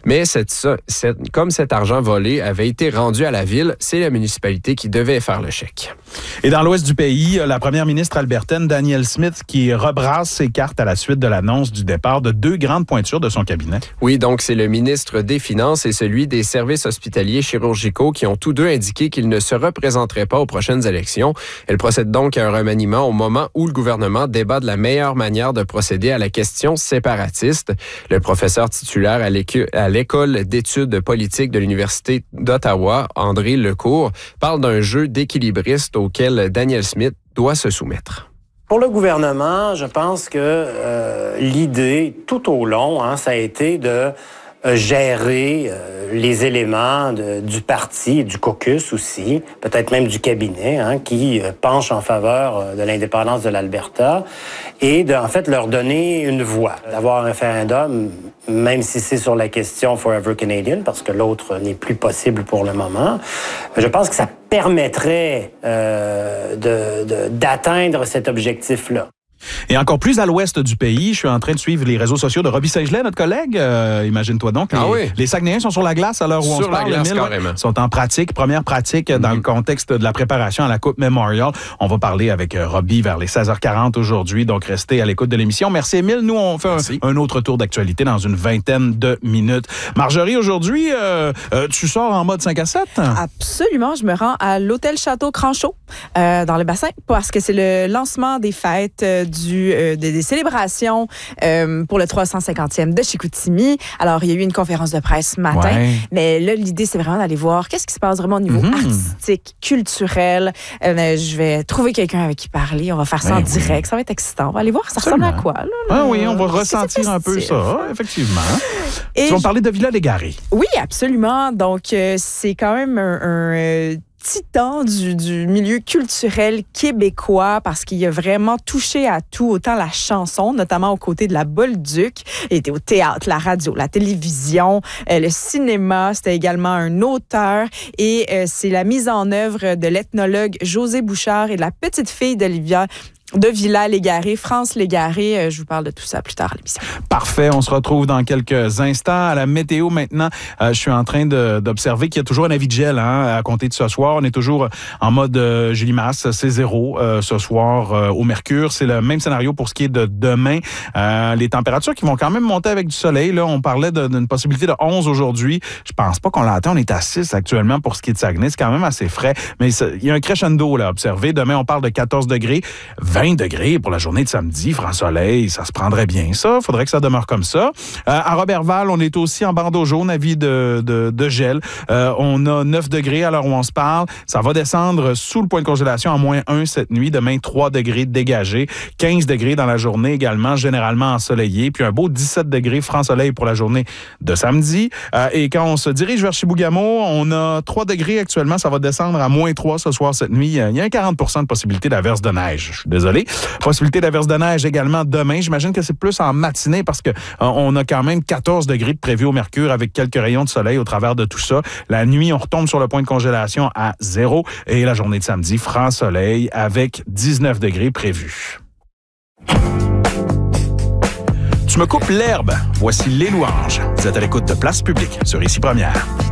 Mais comme cet argent volé avait été rendu à la ville, c'est la municipalité qui devait faire le chèque. Et dans l'ouest du pays, la première ministre albertaine, Danielle Smith, qui rebrasse ses cartes à la suite de l'annonce du départ de 2 grandes pointures de son cabinet. Oui, donc c'est le ministre des Finances et celui des services hospitaliers chirurgicaux qui ont tous deux indiqué qu'ils ne se représenteraient pas aux prochaines élections. Elle procède donc à un remaniement au moment où le gouvernement débat de la meilleure manière de procéder à la question séparatiste. Le professeur titulaire à l'École d'études politiques de l'Université d'Ottawa, André Lecourt, parle d'un jeu d'équilibriste auquel Danielle Smith doit se soumettre. Pour le gouvernement, je pense que l'idée tout au long, ça a été de gérer les éléments du parti et du caucus aussi, peut-être même du cabinet, qui penche en faveur de l'indépendance de l'Alberta et de, en fait, leur donner une voix. D'avoir un référendum, même si c'est sur la question Forever Canadian, parce que l'autre n'est plus possible pour le moment, je pense que ça permettrait d'atteindre cet objectif-là. Et encore plus à l'ouest du pays, je suis en train de suivre les réseaux sociaux de Robbie Saint-Gelais, notre collègue. Imagine-toi donc. Les Saguenayens sont sur la glace à l'heure où on se parle. Sur la glace, carrément. Ils sont en pratique, première pratique dans le contexte de la préparation à la Coupe Memorial. On va parler avec Robbie vers les 16h40 aujourd'hui, donc restez à l'écoute de l'émission. Merci Émile. Nous, on fait un autre tour d'actualité dans une vingtaine de minutes. Marjorie, aujourd'hui, tu sors en mode 5 à 7? Absolument. Je me rends à l'Hôtel Château Cranchot, dans le bassin, parce que c'est le lancement des fêtes des célébrations pour le 350e de Chicoutimi. Alors, il y a eu une conférence de presse ce matin, mais là, l'idée, c'est vraiment d'aller voir qu'est-ce qui se passe vraiment au niveau artistique, culturel. Je vais trouver quelqu'un avec qui parler. On va faire ça en direct. Ça va être excitant. On va aller voir ça ressemble à quoi. Oui, on va ressentir un peu ça, effectivement. Tu vas me parler de Villa Légaré. Oui, absolument. Donc, c'est quand même un titan du milieu culturel québécois parce qu'il a vraiment touché à tout, autant la chanson, notamment aux côtés de la Bolduc. Il était au théâtre, la radio, la télévision, le cinéma. C'était également un auteur et c'est la mise en œuvre de l'ethnologue José Bouchard et de la petite fille d'Olivia de Villa Légaré, France Légaré. Je vous parle de tout ça plus tard à l'émission. Parfait. On se retrouve dans quelques instants. À la météo maintenant, je suis en train d'observer qu'il y a toujours un avis de gel à compter de ce soir. On est toujours en mode Julie Masse, c'est 0 ce soir au Mercure. C'est le même scénario pour ce qui est de demain. Les températures qui vont quand même monter avec du soleil. Là, on parlait d'une possibilité de 11 aujourd'hui. Je pense pas qu'on l'a atteint. On est à 6 actuellement pour ce qui est de Saguenay. C'est quand même assez frais. Mais il y a un crescendo là, observé. Demain, on parle de 14 degrés. 20 degrés pour la journée de samedi, franc soleil, ça se prendrait bien ça. Faudrait que ça demeure comme ça. À Robertval, on est aussi en bandeau jaune, avis de gel. On a 9 degrés à l'heure où on se parle. Ça va descendre sous le point de congélation à -1 cette nuit. Demain, 3 degrés dégagés. 15 degrés dans la journée également, généralement ensoleillé. Puis un beau 17 degrés franc soleil pour la journée de samedi. Et quand on se dirige vers Chibougamau, on a 3 degrés actuellement. Ça va descendre à -3 ce soir, cette nuit. Il y a un 40% de possibilité d'averse de neige. Je suis désolé. Possibilité d'averse de neige également demain. J'imagine que c'est plus en matinée parce que on a quand même 14 degrés de prévu au Mercure avec quelques rayons de soleil au travers de tout ça. La nuit, on retombe sur le point de congélation à 0 et la journée de samedi, franc soleil avec 19 degrés prévus. Tu me coupes l'herbe. Voici les louanges. Vous êtes à l'écoute de Place Publique sur Ici Première.